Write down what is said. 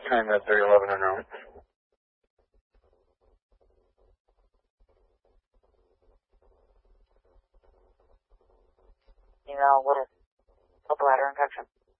Time that 311 en route. Email, what is a bladder infection?